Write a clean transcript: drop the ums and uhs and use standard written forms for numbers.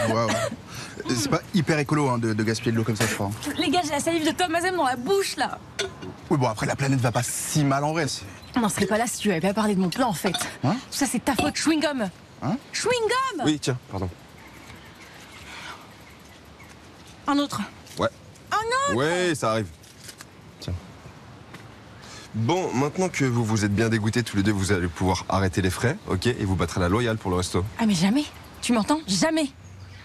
Ouais. C'est pas hyper écolo hein, de gaspiller de l'eau comme ça, je crois. Les gars, j'ai la salive de Tom Hazem dans la bouche, là. Oui, bon, après, la planète va pas si mal en vrai. On n'en serait pas là si tu avais pas parlé de mon plan, en fait. Hein? Tout ça, c'est ta faute, chewing-gum. Hein? Chewing-gum. Oui, tiens, pardon. Un autre. Ouais. Un autre. Ouais, ça arrive. Tiens. Bon, maintenant que vous vous êtes bien dégoûtés tous les deux, vous allez pouvoir arrêter les frais, ok? Et vous battre à la loyale pour le resto. Ah, mais jamais. Tu m'entends? Jamais.